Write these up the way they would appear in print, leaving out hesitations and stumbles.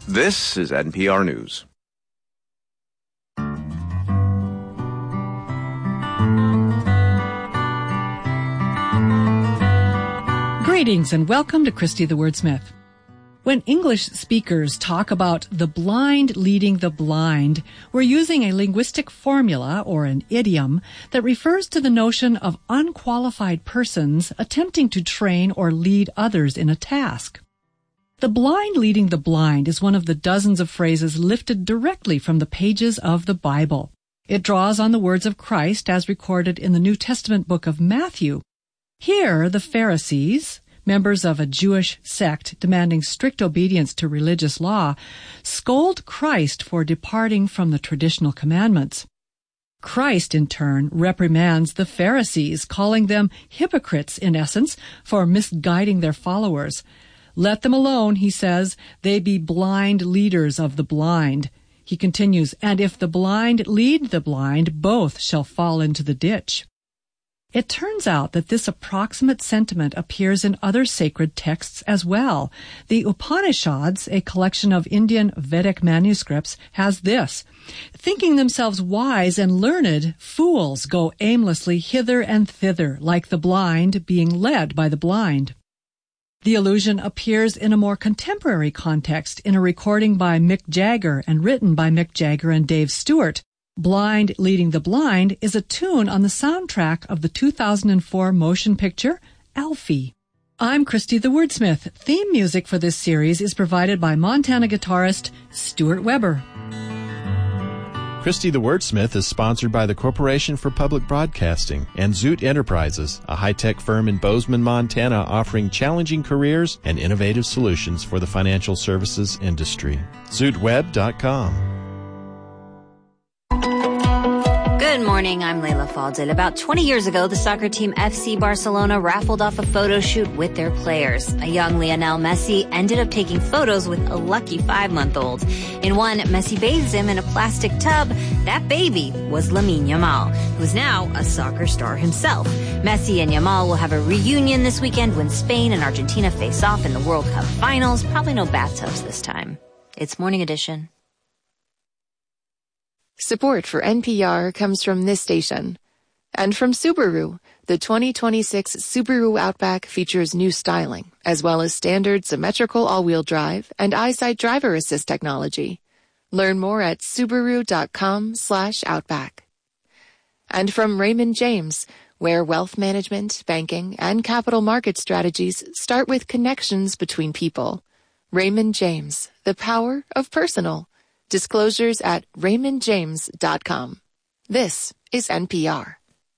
This is NPR News. Greetings and welcome to Christy the Wordsmith. When English speakers talk about the blind leading the blind, we're using a linguistic formula or an idiom that refers to the notion of unqualified persons attempting to train or lead others in a task. The blind leading the blind is one of the dozens of phrases lifted directly from the pages of the Bible. It draws on the words of Christ as recorded in the New Testament book of Matthew. Here, the Pharisees, members of a Jewish sect demanding strict obedience to religious law, scold Christ for departing from the traditional commandments. Christ, in turn, reprimands the Pharisees, calling them hypocrites, in essence, for misguiding their followers. Let them alone, he says, they be blind leaders of the blind. He continues, and if the blind lead the blind, both shall fall into the ditch. It turns out that this approximate sentiment appears in other sacred texts as well. The Upanishads, a collection of Indian Vedic manuscripts, has this: thinking themselves wise and learned, fools go aimlessly hither and thither, like the blind being led by the blind. The allusion appears in a more contemporary context in a recording by Mick Jagger and written by Mick Jagger and Dave Stewart. Blind Leading the Blind is a tune on the soundtrack of the 2004 motion picture, Alfie. I'm Christy the Wordsmith. Theme music for this series is provided by Montana guitarist Stuart Weber. Christy the Wordsmith is sponsored by the Corporation for Public Broadcasting and Zoot Enterprises, a high-tech firm in Bozeman, Montana, offering challenging careers and innovative solutions for the financial services industry. ZootWeb.com. Good morning, I'm Leila Fadel. About 20 years ago, the soccer team FC Barcelona raffled off a photo shoot with their players. A young Lionel Messi ended up taking photos with a lucky 5-month-old. In one, Messi bathes him in a plastic tub. That baby was Lamine Yamal, who's now a soccer star himself. Messi and Yamal will have a reunion this weekend when Spain and Argentina face off in the World Cup finals. Probably no bathtubs this time. It's Morning Edition. Support for NPR comes from this station. And from Subaru, the 2026 Subaru Outback features new styling, as well as standard symmetrical all-wheel drive and EyeSight driver assist technology. Learn more at Subaru.com/Outback. And from Raymond James, where wealth management, banking, and capital market strategies start with connections between people. Raymond James, the power of personal. Disclosures at raymondjames.com. This is NPR.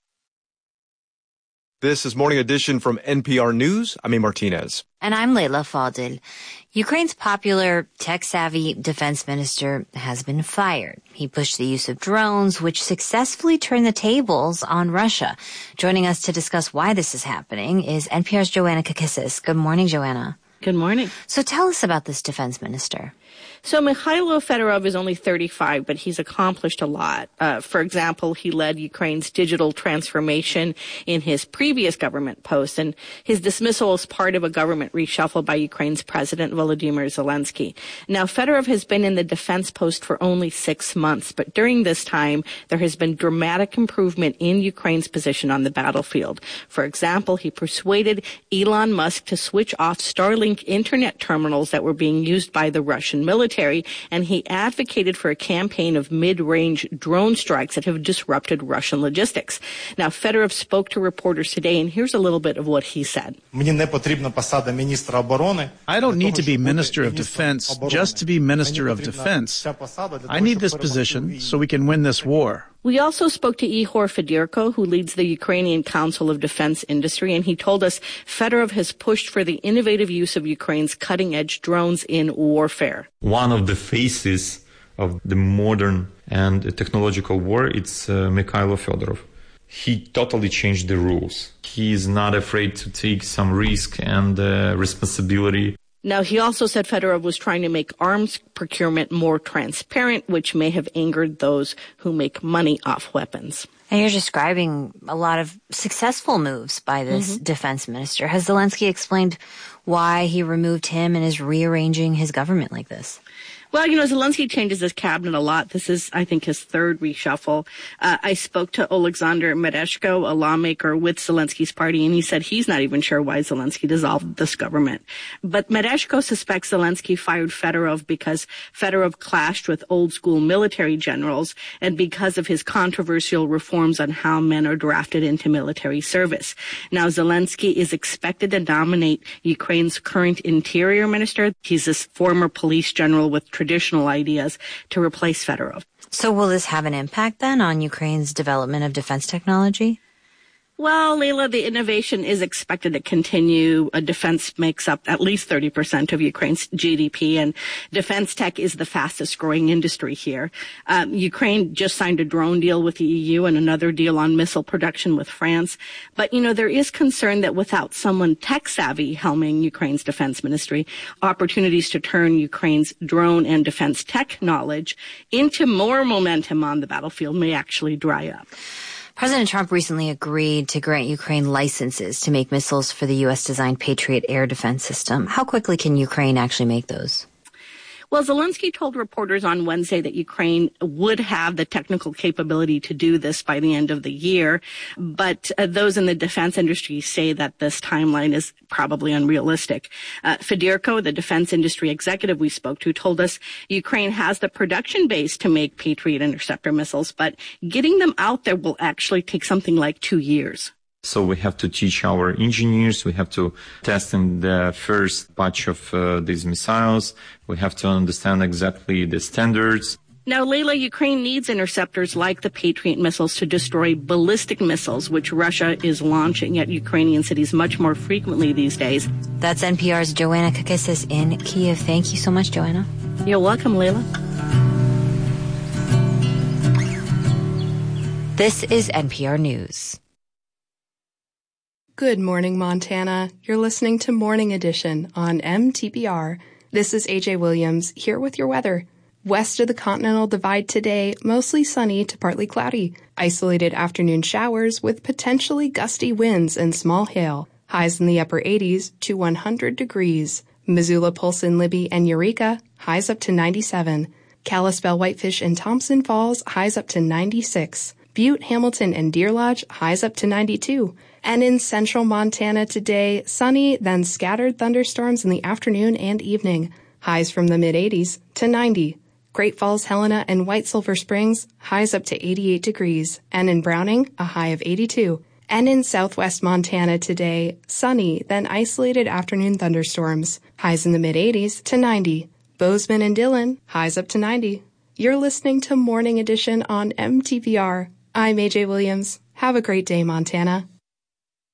This is Morning Edition from NPR News. I'm A. Martinez. And I'm Leila Fadel. Ukraine's popular tech-savvy defense minister has been fired. He pushed the use of drones, which successfully turned the tables on Russia. Joining us to discuss why this is happening is NPR's Joanna Kakissis. Good morning, Joanna. Good morning. So tell us about this defense minister. So Mikhailo Fedorov is only 35, but he's accomplished a lot. For example, he led Ukraine's digital transformation in his previous government post, and his dismissal is part of a government reshuffle by Ukraine's President Volodymyr Zelensky. Now, Fedorov has been in the defense post for only 6 months, but during this time, there has been dramatic improvement in Ukraine's position on the battlefield. For example, he persuaded Elon Musk to switch off Starlink internet terminals that were being used by the Russian military, and he advocated for a campaign of mid-range drone strikes that have disrupted Russian logistics. Now, Fedorov spoke to reporters today, and here's a little bit of what he said. I don't need to be Minister of Defense just to be Minister of Defense. I need this position so we can win this war. We also spoke to Ihor Fedirko, who leads the Ukrainian Council of Defense Industry, and he told us Fedorov has pushed for the innovative use of Ukraine's cutting-edge drones in warfare. One of the faces of the modern and technological war, it's Mikhailo Fedorov. He totally changed the rules. He is not afraid to take some risk and responsibility. Now, he also said Fedorov was trying to make arms procurement more transparent, which may have angered those who make money off weapons. And you're describing a lot of successful moves by this defense minister. Has Zelensky explained why he removed him and is rearranging his government like this? Well, Zelensky changes his cabinet a lot. This is, I think, his third reshuffle. I spoke to Oleksandr Mereshko, a lawmaker with Zelensky's party, and he said he's not even sure why Zelensky dissolved this government. But Mereshko suspects Zelensky fired Fedorov because Fedorov clashed with old-school military generals and because of his controversial reforms on how men are drafted into military service. Now, Zelensky is expected to nominate Ukraine's current interior minister. He's this former police general with traditional ideas to replace Fedorov. So will this have an impact then on Ukraine's development of defense technology? Well, Leila, the innovation is expected to continue. Defense makes up at least 30% of Ukraine's GDP, and defense tech is the fastest growing industry here. Ukraine just signed a drone deal with the EU and another deal on missile production with France. But, there is concern that without someone tech savvy helming Ukraine's defense ministry, opportunities to turn Ukraine's drone and defense tech knowledge into more momentum on the battlefield may actually dry up. President Trump recently agreed to grant Ukraine licenses to make missiles for the U.S.-designed Patriot air defense system. How quickly can Ukraine actually make those? Well, Zelensky told reporters on Wednesday that Ukraine would have the technical capability to do this by the end of the year. But those in the defense industry say that this timeline is probably unrealistic. Fedorko, the defense industry executive we spoke to, told us Ukraine has the production base to make Patriot interceptor missiles, but getting them out there will actually take something like 2 years. So we have to teach our engineers, we have to test in the first batch of these missiles, we have to understand exactly the standards. Now, Leila, Ukraine needs interceptors like the Patriot missiles to destroy ballistic missiles, which Russia is launching at Ukrainian cities much more frequently these days. That's NPR's Joanna Kakissis in Kyiv. Thank you so much, Joanna. You're welcome, Leila. This is NPR News. Good morning, Montana. You're listening to Morning Edition on MTPR. This is AJ Williams here with your weather. West of the Continental Divide today, mostly sunny to partly cloudy. Isolated afternoon showers with potentially gusty winds and small hail. Highs in the upper 80s to 100 degrees. Missoula, Polson, Libby, and Eureka, highs up to 97. Kalispell, Whitefish, and Thompson Falls, highs up to 96. Butte, Hamilton, and Deer Lodge, highs up to 92. And in central Montana today, sunny, then scattered thunderstorms in the afternoon and evening. Highs from the mid-80s to 90. Great Falls, Helena, and White Silver Springs, highs up to 88 degrees. And in Browning, a high of 82. And in southwest Montana today, sunny, then isolated afternoon thunderstorms. Highs in the mid-80s to 90. Bozeman and Dillon, highs up to 90. You're listening to Morning Edition on MTPR. I'm AJ Williams. Have a great day, Montana.